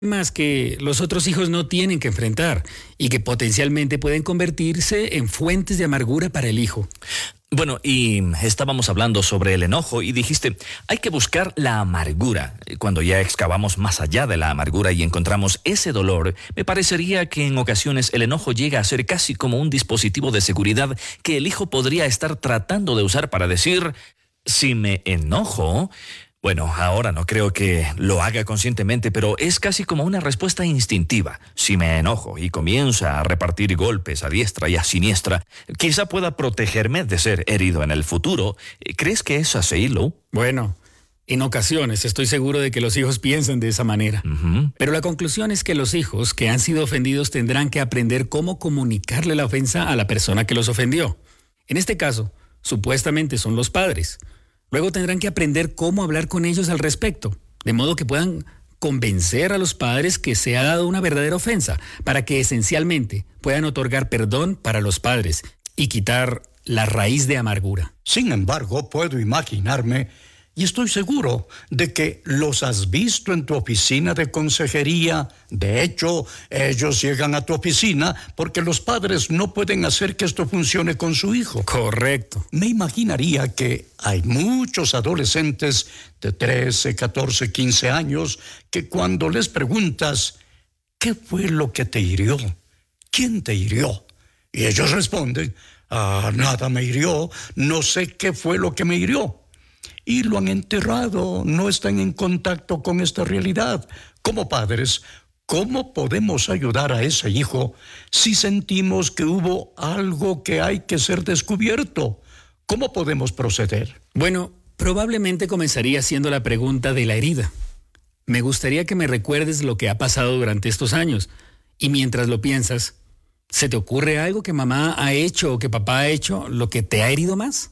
Más que los otros hijos no tienen que enfrentar y que potencialmente pueden convertirse en fuentes de amargura para el hijo. Bueno, y estábamos hablando sobre el enojo y dijiste, hay que buscar la amargura. Cuando ya excavamos más allá de la amargura y encontramos ese dolor, me parecería que en ocasiones el enojo llega a ser casi como un dispositivo de seguridad que el hijo podría estar tratando de usar para decir, si me enojo... Bueno, ahora no creo que lo haga conscientemente, pero es casi como una respuesta instintiva. Si me enojo y comienza a repartir golpes a diestra y a siniestra, quizá pueda protegerme de ser herido en el futuro. ¿Crees que es así, Lou? Bueno, en ocasiones estoy seguro de que los hijos piensan de esa manera. Pero la conclusión es que los hijos que han sido ofendidos tendrán que aprender cómo comunicarle la ofensa a la persona que los ofendió. En este caso, supuestamente son los padres. Luego tendrán que aprender cómo hablar con ellos al respecto, de modo que puedan convencer a los padres que se ha dado una verdadera ofensa, para que esencialmente puedan otorgar perdón para los padres y quitar la raíz de amargura. Sin embargo, puedo imaginarme, y estoy seguro de que los has visto en tu oficina de consejería. De hecho, ellos llegan a tu oficina porque los padres no pueden hacer que esto funcione con su hijo. Correcto. Me imaginaría que hay muchos adolescentes de 13, 14, 15 años que cuando les preguntas, ¿qué fue lo que te hirió? ¿Quién te hirió? Y ellos responden, nada me hirió, no sé qué fue lo que me hirió. Y lo han enterrado, no están en contacto con esta realidad. Como padres, ¿cómo podemos ayudar a ese hijo si sentimos que hubo algo que hay que ser descubierto? ¿Cómo podemos proceder? Bueno, probablemente comenzaría haciendo la pregunta de la herida. Me gustaría que me recuerdes lo que ha pasado durante estos años. Y mientras lo piensas, ¿se te ocurre algo que mamá ha hecho o que papá ha hecho lo que te ha herido más?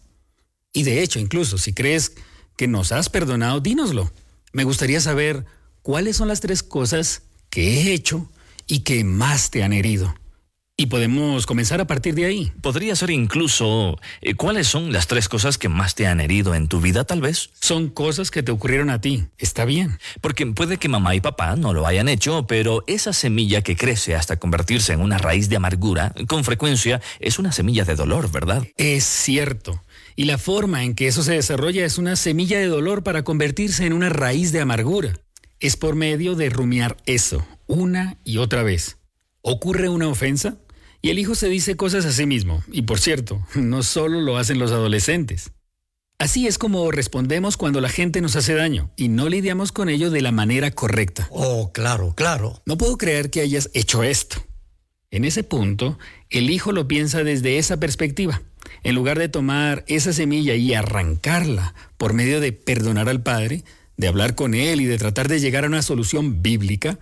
Y de hecho, incluso si crees que nos has perdonado, dínoslo. Me gustaría saber cuáles son las 3 cosas que he hecho y que más te han herido. Y podemos comenzar a partir de ahí. Podría ser incluso, ¿cuáles son las 3 cosas que más te han herido en tu vida, tal vez? Son cosas que te ocurrieron a ti. Está bien. Porque puede que mamá y papá no lo hayan hecho, pero esa semilla que crece hasta convertirse en una raíz de amargura, con frecuencia es una semilla de dolor, ¿verdad? Es cierto. Y la forma en que eso se desarrolla es una semilla de dolor para convertirse en una raíz de amargura. Es por medio de rumiar eso, una y otra vez. Ocurre una ofensa y el hijo se dice cosas a sí mismo. Y por cierto, no solo lo hacen los adolescentes. Así es como respondemos cuando la gente nos hace daño y no lidiamos con ello de la manera correcta. Oh, claro, claro. No puedo creer que hayas hecho esto. En ese punto, el hijo lo piensa desde esa perspectiva. En lugar de tomar esa semilla y arrancarla por medio de perdonar al padre, de hablar con él y de tratar de llegar a una solución bíblica,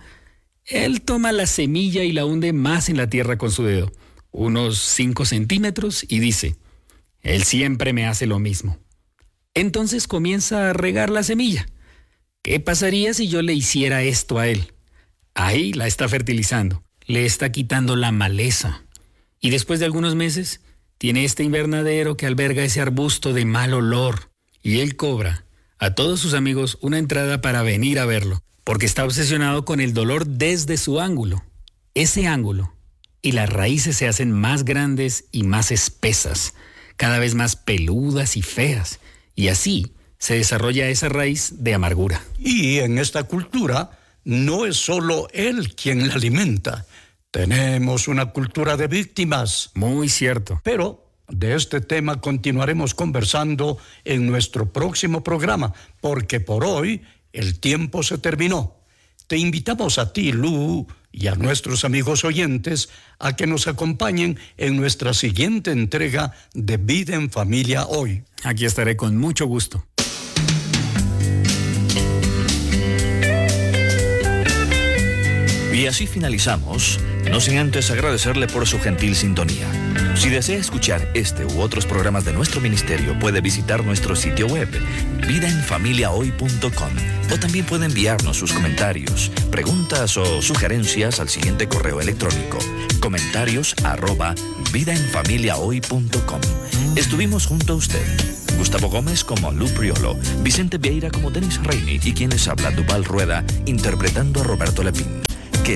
él toma la semilla y la hunde más en la tierra con su dedo, unos 5 centímetros, y dice, él siempre me hace lo mismo. Entonces comienza a regar la semilla. ¿Qué pasaría si yo le hiciera esto a él? Ahí la está fertilizando, le está quitando la maleza. Y después de algunos meses, tiene este invernadero que alberga ese arbusto de mal olor. Y él cobra a todos sus amigos una entrada para venir a verlo, porque está obsesionado con el dolor desde su ángulo. Ese ángulo. Y las raíces se hacen más grandes y más espesas, cada vez más peludas y feas. Y así se desarrolla esa raíz de amargura. Y en esta cultura, no es solo él quien la alimenta. Tenemos una cultura de víctimas. Muy cierto. Pero de este tema continuaremos conversando en nuestro próximo programa, porque por hoy el tiempo se terminó. Te invitamos a ti, Lou, y a nuestros amigos oyentes a que nos acompañen en nuestra siguiente entrega de Vida en Familia Hoy. Aquí estaré con mucho gusto. Y así finalizamos, no sin antes agradecerle por su gentil sintonía. Si desea escuchar este u otros programas de nuestro ministerio, puede visitar nuestro sitio web, vidaenfamiliahoy.com, o también puede enviarnos sus comentarios, preguntas o sugerencias al siguiente correo electrónico, comentarios@vidaenfamiliahoy.com. Estuvimos junto a usted, Gustavo Gómez como Lou Priolo, Vicente Vieira como Denis Reini y quien les habla, Duval Rueda, interpretando a Roberto Lepín.